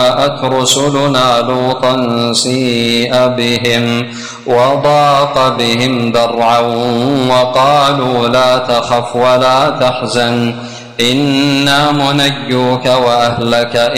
جاءت رسلنا لوطا سيء بهم وضاق بهم ذرعا وقالوا لا تخف ولا تحزن إنا منجوك وأهلك